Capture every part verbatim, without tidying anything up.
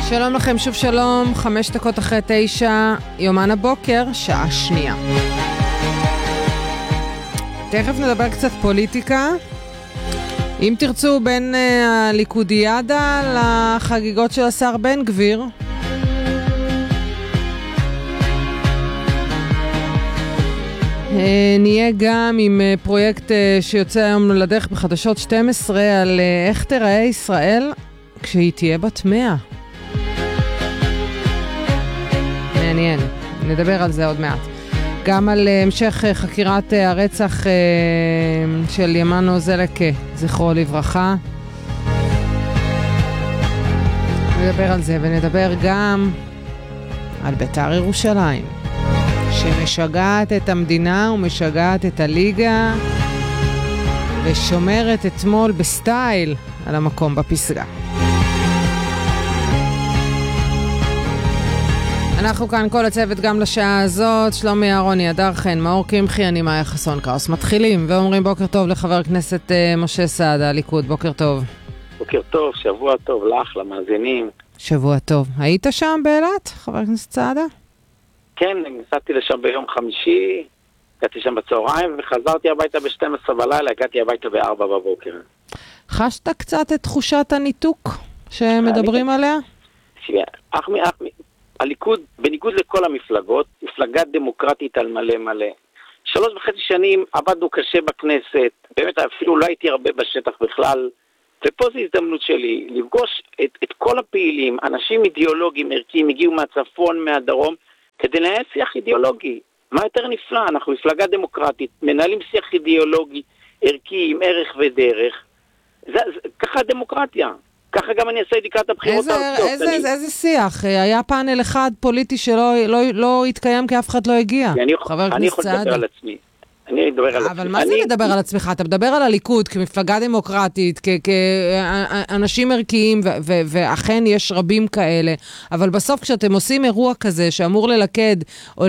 שלום לכם, שוב שלום, חמש דקות אחרי תשע, יומן הבוקר, שעה שנייה. תכף נדבר קצת פוליטיקה. אם תרצו, בין הליכודיאדה לחגיגות של השר בן גביר. נהיה גם עם פרויקט שיוצא היום לדרך בחדשות שתים עשרה על איך תראה ישראל כשהיא תהיה בת מאה. מעניין, נדבר על זה עוד מעט. גם על המשך חקירת הרצח של ימנו זלקה, זכרו לברכה. נדבר על זה, ונדבר גם על בית"ר ירושלים, שמשגעת את המדינה ומשגעת את הליגה, ושומרת אתמול בסטייל על המקום בפסגה. אנחנו כאן כל הצוות גם לשעה הזאת, שלומי אהרוני, אדר חן, מאור קמחי, אני מאיה חסון קראוס. מתחילים ואומרים בוקר טוב לחבר הכנסת משה סעדה, הליכוד, בוקר טוב. בוקר טוב, שבוע טוב לך, למאזינים. שבוע טוב. היית שם באילת, חבר הכנסת סעדה? כן, נסעתי לשם ביום חמישי, הגעתי שם בצהריים וחזרתי הביתה ב-שתים עשרה בלילה, הגעתי הביתה ב-ארבע בבוקר. חשת קצת את תחושת הניתוק שמדברים עליה? אחמי, אחמי. הליכוד, בניגוד לכל המפלגות, מפלגה דמוקרטית על מלא מלא. שלוש וחצי שנים עבדנו קשה בכנסת, באמת אפילו לא הייתי הרבה בשטח בכלל, ופה זו הזדמנות שלי לפגוש את, את כל הפעילים, אנשים אידיאולוגיים, ערכיים, הגיעו מהצפון, מהדרום, כדי לנהל שיח אידיאולוגי. מה יותר נפלא? אנחנו מפלגה דמוקרטית, מנהלים שיח אידיאולוגי, ערכי, עם ערך ודרך. זה, זה, ככה הדמוקרטיה. ככה גם אני אעשה לקראת הבחירות הארציות. איזה, איזה, איזה שיח? היה פאנל אחד פוליטי שלא לא, לא התקיים כי אף אחד לא הגיע. אני, אני יכול לדבר על עצמי. אני אדבר על עצמי. אבל מה זה לדבר על עצמך? אתה מדבר על הליכוד כמפלגה דמוקרטית, כאנשים ערכיים, ואכן יש רבים כאלה. אבל בסוף כשאתם עושים אירוע כזה שאמור ללכד או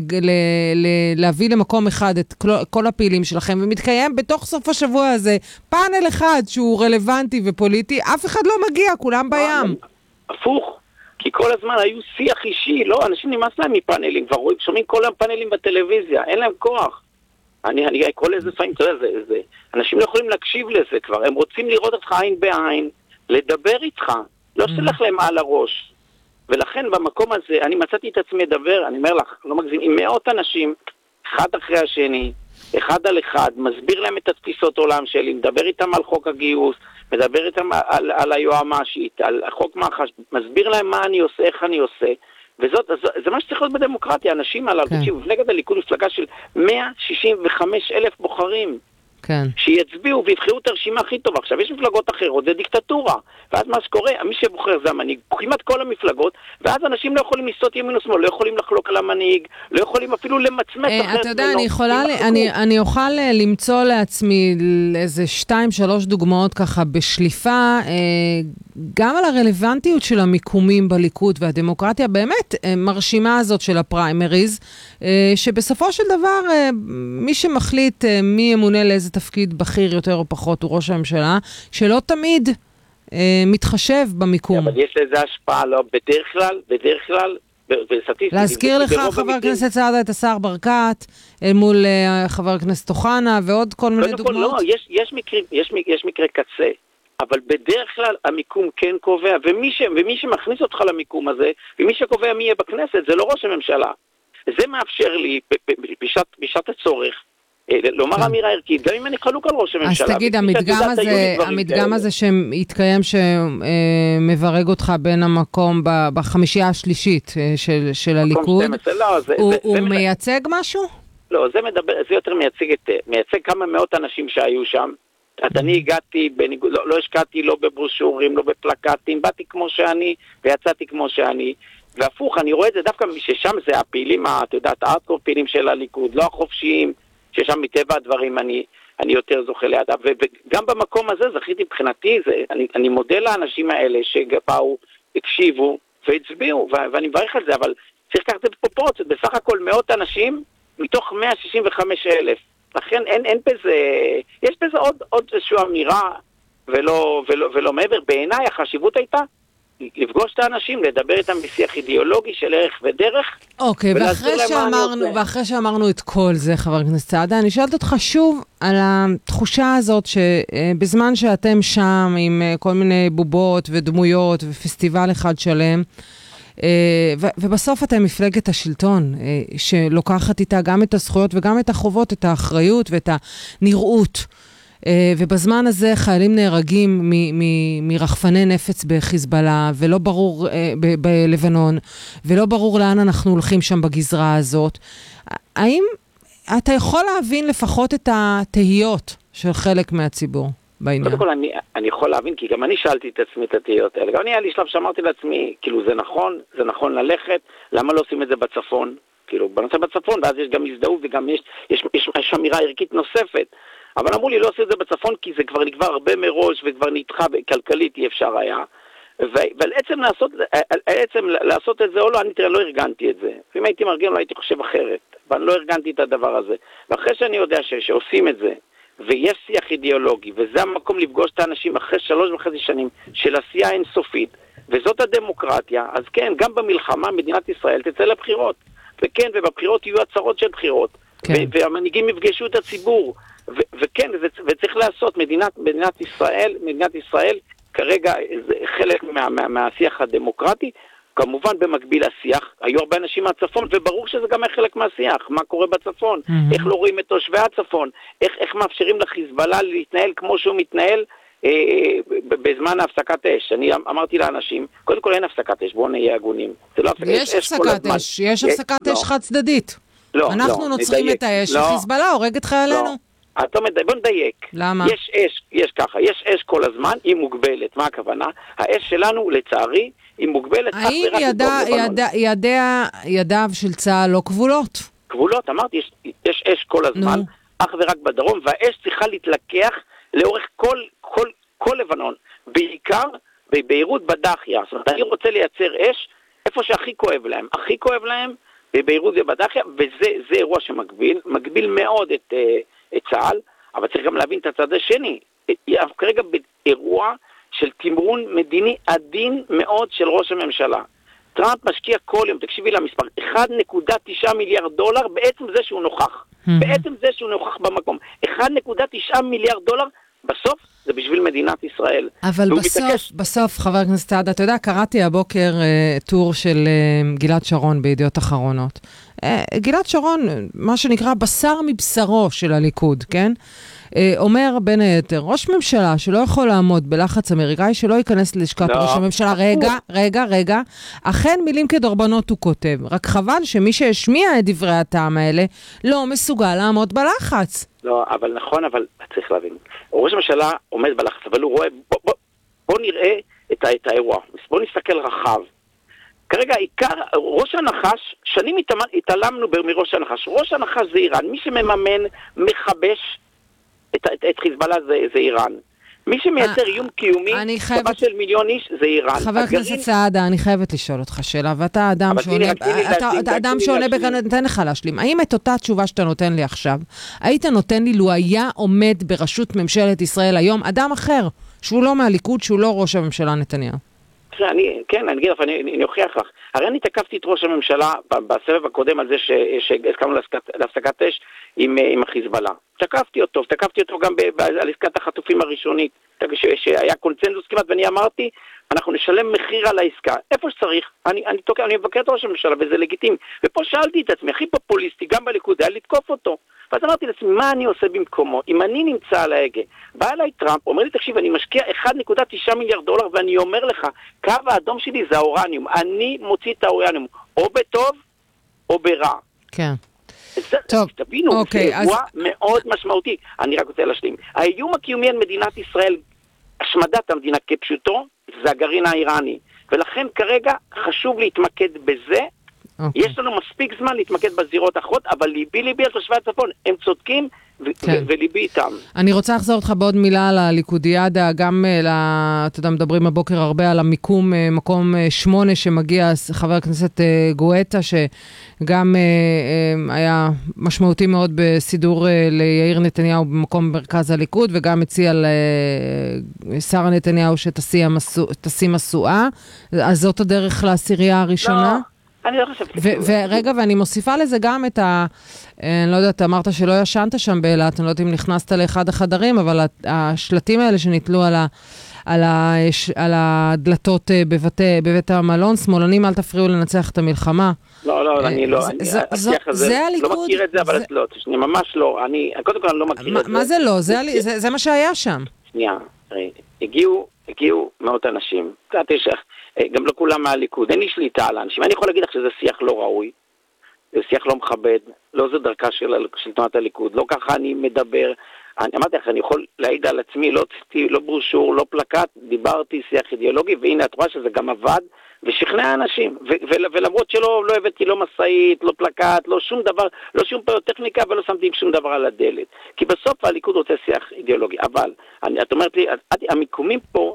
להביא למקום אחד את כל הפעילים שלכם, ומתקיים בתוך סוף השבוע הזה פאנל אחד שהוא רלוונטי ופוליטי, אף אחד לא מגיע, כולם בים. הפוך. כי כל הזמן היו שיח אישי, לא, אנשים נמאס להם מפאנלים, כבר רואים, שומעים כל הפאנלים בטלוויזיה, אין להם כוח. אני, אני אקרא לזה לפעמים, אתה יודע, זה, זה, אנשים לא יכולים להקשיב לזה כבר, הם רוצים לראות אותך עין בעין, לדבר איתך, לא שתלך להם על הראש. ולכן במקום הזה, אני מצאתי את עצמי לדבר, אני אומר לך, לא מגזים, עם מאות אנשים, אחד אחרי השני, אחד על אחד, מסביר להם את התפיסות עולם שלי, מדבר איתם על חוק הגיוס, מדבר איתם על, על, על היועמ"שית, על חוק מח"ש, מסביר להם מה אני עושה, איך אני עושה, וזאת, זה, זה מה שצריך להיות בדמוקרטיה, אנשים על הלכות, מפלגת הליכוד מפלגה של מאה שישים וחמישה אלף בוחרים, כן. שיצביעו ויבחרו את הרשימה הכי טובה. עכשיו, יש מפלגות אחרות, זה דיקטטורה, ואז מה שקורה, מי שבוחר זה המנהיג, כמעט כל המפלגות, ואז אנשים לא יכולים לסטות ימין ושמאל, לא יכולים לחלוק על המנהיג, לא יכולים אפילו למצמץ אחרת. אתה יודע, אני יכולה, אני אוכל למצוא לעצמי איזה שתיים, שלוש דוגמאות ככה בשליפה, גם על הרלוונטיות של המיקומים בליכוד והדמוקרטיה, באמת מרשימה הזאת של הפריימריז, שבסופו של דבר, מי שמחליט מי ימונה לאיזה תפקיד בכיר יותר או פחות הוא ראש הממשלה, שלא תמיד אה, מתחשב במיקום. אבל יש לזה השפעה, לא, בדרך כלל, בדרך כלל, בסטטיסטית. להזכיר לך, חבר הכנסת סעדה, את השר ברקת, אל מול אה, חבר הכנסת אוחנה, ועוד כל מיני דוגמאות. לא, יש, יש, מקרים, יש, יש מקרה קצה, אבל בדרך כלל המיקום כן קובע, ומי, ש, ומי שמכניס אותך למיקום הזה, ומי שקובע מי יהיה בכנסת, זה לא ראש הממשלה. זה מאפשר לי, בשעת, בשעת הצורך, לומר אמירה ערכית, גם אם אני חלוק על ראש הממשלה. אז תגיד, המדגם הזה שהתקיים שמברג אותך בין המקום בחמישייה השלישית של הליכוד, הוא מייצג משהו? לא, זה יותר מייצג כמה מאות אנשים שהיו שם. אני הגעתי, לא השקעתי לא בברושורים, לא בפלקטים, באתי כמו שאני ויצאתי כמו שאני. והפוך, אני רואה את זה דווקא ששם זה הפעילים, אתה יודעת, הארדקור פעילים של הליכוד, לא החופשיים, ששם מטבע הדברים אני, אני יותר זוכה לידה. וגם במקום הזה זכיתי מבחינתי, זה, אני, אני מודה לאנשים האלה שבאו, הקשיבו והצביעו, ואני מברך על זה, אבל צריך לקחת את זה בפרופורציות, בסך הכל מאות אנשים מתוך מאה שישים וחמישה אלף. לכן אין, אין בזה, יש בזה עוד, עוד איזושהי אמירה ולא, ולא, ולא מעבר. בעיניי החשיבות הייתה לפגוש את האנשים, לדבר איתם בשיח אידיאולוגי של ערך ודרך. אוקיי, ואחרי שאמרנו, ואחרי שאמרנו את כל זה, חבר הכנסת סעדה, אני שואלת אותך שוב על התחושה הזאת שבזמן שאתם שם עם כל מיני בובות ודמויות ופסטיבל אחד שלם, ובסוף אתם מפלגת השלטון, שלוקחת איתה גם את הזכויות וגם את החובות, את האחריות ואת הנראות. ובזמן הזה חיילים נהרגים מרחפני נפץ בחיזבאללה, ולא ברור בלבנון, ולא ברור לאן אנחנו הולכים שם בגזרה הזאת. האם אתה יכול להבין לפחות את התהיות של חלק מהציבור בעניין? קודם כל, אני, אני יכול להבין, כי גם אני שאלתי את עצמי את התהיות האלה. גם אני היה לי שלב שאמרתי לעצמי, כאילו זה נכון, זה נכון ללכת, למה לא עושים את זה בצפון? כאילו, בנושא בצפון, ואז יש גם הזדהות וגם יש, יש, יש, יש אמירה ערכית נוספת. אבל אמרו לי, לא עושה את זה בצפון, כי זה כבר נקבע הרבה מראש, וכבר נדחה כלכלית, אי אפשר היה. ועל עצם לעשות, עצם לעשות את זה או לא, אני תראה, לא ארגנתי את זה. ואם הייתי מרגיע, לא הייתי חושב אחרת. אבל לא ארגנתי את הדבר הזה. ואחרי שאני יודע ש, שעושים את זה, ויש שיח אידיאולוגי, וזה המקום לפגוש את האנשים אחרי שלוש וחצי שנים של עשייה אינסופית, וזאת הדמוקרטיה, אז כן, גם במלחמה מדינת ישראל תצא לבחירות. וכן, ובבחירות יהיו הצהרות של בחירות. כן. והמנהיגים יפגשו את הציבור. ו- וכן, וצריך לעשות, מדינת, מדינת ישראל, מדינת ישראל, כרגע זה חלק מה, מה, מהשיח הדמוקרטי, כמובן במקביל השיח, היו הרבה אנשים מהצפון, וברור שזה גם חלק מהשיח, מה קורה בצפון, mm-hmm. איך לא רואים את תושבי הצפון, איך, איך מאפשרים לחיזבאללה להתנהל כמו שהוא מתנהל אה, בזמן ההפסקת אש. אני אמרתי לאנשים, קודם כל אין הפסקת אש, בואו נהיה הגונים. לא יש הפסקת אש, יש הפסקת אש חד צדדית. לא, אנחנו לא, נוצרים נדייק. את האש, לא. וחיזבאללה הורג את חיילינו. לא. אתה מדייק, בוא נדייק. למה? יש אש, יש ככה, יש אש כל הזמן, היא מוגבלת. מה הכוונה? האש שלנו, לצערי, היא מוגבלת. האם ידע, ידע, ידע, ידיו של צה"ל לא כבולות? כבולות, אמרתי, יש, יש אש כל הזמן, אך ורק בדרום, והאש צריכה להתלקח לאורך כל, כל, כל לבנון. בעיקר בביירות בדחיה. זאת אומרת, אני רוצה לייצר אש איפה שהכי כואב להם. הכי כואב להם בביירות ובדחיה, וזה זה אירוע שמגביל, מגביל מאוד את... את צה"ל, אבל צריך גם להבין את הצד השני. כרגע באירוע של תמרון מדיני עדין מאוד של ראש הממשלה. טראמפ משקיע כל יום, תקשיבי למספר, אחד נקודה תשע מיליארד דולר בעצם זה שהוא נוכח. Mm-hmm. בעצם זה שהוא נוכח במקום. אחד נקודה תשע מיליארד דולר, בסוף זה בשביל מדינת ישראל. אבל בסוף, מתעקש... בסוף, חבר הכנסת סעדה, אתה יודע, קראתי הבוקר uh, טור של uh, גלעד שרון בידיעות אחרונות. Uh, גלעד שרון, מה שנקרא בשר מבשרו של הליכוד, כן? Uh, אומר בין היתר, ראש ממשלה שלא יכול לעמוד בלחץ אמריקאי, שלא ייכנס ללשכת לא. ראש הממשלה. רגע, רגע, רגע. אכן מילים כדורבנות הוא כותב. רק חבל שמי שהשמיע את דברי הטעם האלה, לא מסוגל לעמוד בלחץ. לא, אבל נכון, אבל צריך להבין. ראש הממשלה עומד בלחץ, אבל הוא רואה, בוא, בוא, בוא נראה את, את האירוע. בוא נסתכל רחב. כרגע עיקר, ראש הנחש, שנים התעלמנו מראש הנחש. ראש הנחש זה איראן. מי שמממן, מחבש את, את, את חיזבאללה זה, זה איראן. מי שמייצר איום קיומי, צבא של מיליון איש, זה איראן. חבר הכנסת סעדה, אני חייבת לשאול אותך שאלה, ואתה אדם שעונה, אתה אדם שעונה בכאן, נתן לך להשלים. האם את אותה תשובה שאתה נותן לי עכשיו, היית נותן לי לו היה עומד בראשות ממשלת ישראל היום, אדם אחר, שהוא לא מהליכוד, שהוא לא ראש הממשלה נתניהו? אני, כן, אני אגיד לך, אני, אני אוכיח לך. הרי אני תקפתי את ראש הממשלה בסבב הקודם על זה שהסכמנו להפסקת אש עם, עם החיזבאללה. תקפתי אותו, תקפתי אותו גם ב, על עסקת החטופים הראשונית, שהיה קונצנזוס כמעט, ואני אמרתי, אנחנו נשלם מחיר על העסקה. איפה שצריך, אני, אני, תוקע, אני מבקר את ראש הממשלה, וזה לגיטימי. ופה שאלתי את עצמי, הכי פופוליסטי, גם בליכוד, היה לתקוף אותו. ואז אמרתי לעצמי, מה אני עושה במקומו? אם אני נמצא על ההגה, בא אליי טראמפ, אומר לי, תקשיב, אני משקיע אחד נקודה תשע מיליארד דולר, ואני אומר לך, קו האדום שלי זה האורניום. אני מוציא את האורניום, או בטוב, או ברע. כן. זה, טוב, תבינו, אוקיי, זה אירוע אז... מאוד משמעותי. אני רק רוצה להשלים. האיום הקיומי על מדינת ישראל, השמדת המדינה כפשוטו, זה הגרעין האיראני. ולכן כרגע חשוב להתמקד בזה. Okay. יש לנו מספיק זמן להתמקד בזירות האחרות, אבל ליבי ליבי על תושבי הצפון, הם צודקים, כן. וליבי איתם. אני רוצה לחזור אותך בעוד מילה על הליכודיאדה, גם, אתה יודע, מדברים הבוקר הרבה על המיקום, מקום שמונה שמגיע, חבר הכנסת גואטה, שגם היה משמעותי מאוד בסידור ליאיר נתניהו במקום מרכז הליכוד, וגם הציע לשרה נתניהו שתשים מסועה. אז זאת הדרך לעשירייה הראשונה? לא. אני לא חושבת. ורגע, ואני מוסיפה לזה גם את ה... אני לא יודעת, אמרת שלא ישנת שם באילת, אני לא יודעת אם נכנסת לאחד החדרים, אבל השלטים האלה שניתלו על, ה, על, ה, על הדלתות בבית, בבית המלון, שמאלנים, אל תפריעו לנצח את המלחמה. לא, לא, אני לא. זה, אני, זו, הזה, זה הליכוד. לא מכיר את זה, אבל זה... לא, תשני, ממש לא. אני, קודם כל אני לא מכיר מה, את זה. מה זה לא? זה, זה, זה, זה מה שהיה שם. שנייה, הגיעו, הגיעו מאות אנשים. קצת יש... גם לא כולם מהליכוד, אין לי שליטה על האנשים. אני יכול להגיד לך שזה שיח לא ראוי, זה שיח לא מכבד, לא זו דרכה של, של תנועת הליכוד, לא ככה אני מדבר. אני אמרתי לך, אני יכול להעיד על עצמי, לא, לא ברושור, לא פלקט, דיברתי שיח אידיאולוגי, והנה את רואה שזה גם עבד, ושכנע אנשים. ו- ו- ולמרות שלא לא הבאתי לא מסעית, לא פלקט, לא שום דבר, לא שום פירוטכניקה, ולא שמתי שום דבר על הדלת. כי בסוף הליכוד רוצה שיח אידיאולוגי. אבל, אני, את אומרת לי, המיקומים פה,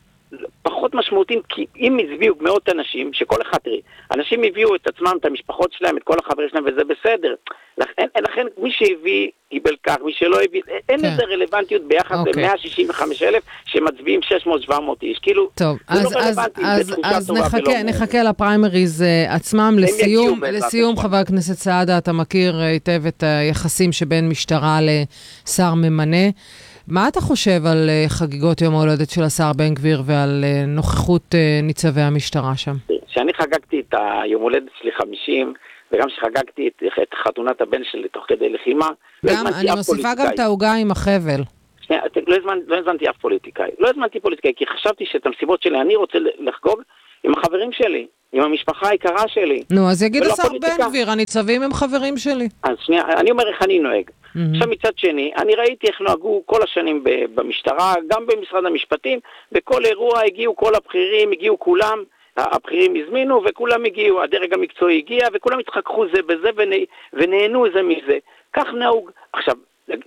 פחות משמעותיים, כי אם הביאו מאות אנשים, שכל אחד, תראי, אנשים הביאו את עצמם, את המשפחות שלהם, את כל החברים שלהם, וזה בסדר. לכן, לכן מי שהביא, קיבל כך, מי שלא הביא, אין לזה כן. רלוונטיות ביחס okay. ל-מאה שישים וחמישה אלף, שמצביעים שש מאות שבע מאות איש. כאילו, טוב, זה אז, לא רלוונטי, אז, זה תחושה אז טובה נחכה, ולא... נחכה לפריימריז uh, עצמם. לסיום, לסיום חבר הכנסת סעדה, אתה מכיר היטב את היחסים שבין משטרה לשר ממנה. מה אתה חושב על חגיגות יום ההולדת של השר בן גביר ועל נוכחות ניצבי המשטרה שם? כשאני חגגתי את היום הולדת שלי חמישים, וגם שחגגתי את, את חתונת הבן שלי תוך כדי לחימה, גם, אני מוסיפה גם את ההוגה עם החבל. שנייה, לא, הזמנ, לא הזמנתי אף פוליטיקאי. לא הזמנתי פוליטיקאי, כי חשבתי שאת המסיבות שלי אני רוצה לחגוג עם החברים שלי, עם המשפחה היקרה שלי. נו, אז יגיד השר בן גביר, הניצבים הם חברים שלי. אז שנייה, אני אומר איך אני נוהג. עכשיו מצד שני, אני ראיתי איך נוהגו כל השנים במשטרה, גם במשרד המשפטים, בכל אירוע הגיעו כל הבכירים, הגיעו כולם, הבכירים הזמינו וכולם הגיעו, הדרג המקצועי הגיע וכולם התחככו זה בזה ונהנו זה מזה. כך נהוג. עכשיו,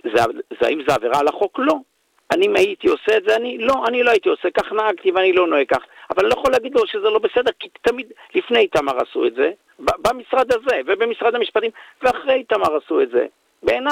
האם זה עבירה על החוק? לא. אני אם הייתי עושה את זה, אני לא, אני לא הייתי עושה, כך נהגתי ואני לא נוהג כך. אבל אני לא יכול להגיד לו שזה לא בסדר, כי תמיד לפני איתמר עשו את זה, במשרד הזה ובמשרד המשפטים, ואחרי איתמר עשו את זה. בעיניי